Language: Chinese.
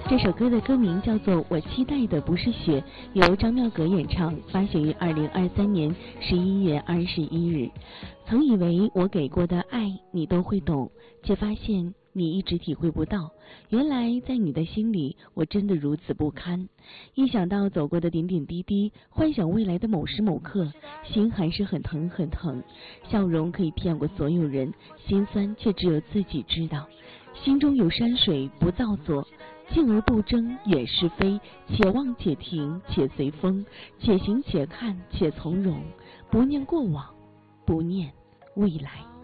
这首歌的歌名叫做《我期待的不是雪》，由张妙格演唱，发行于2023年11月21日。曾以为我给过的爱你都会懂，却发现你一直体会不到。原来在你的心里，我真的如此不堪。一想到走过的点点滴滴，幻想未来的某时某刻，心还是很疼很疼。笑容可以骗过所有人，心酸却只有自己知道。心中有山水不造作，静而不争远是非，且望且停且随风，且行且看且从容，不念过往，不念未来。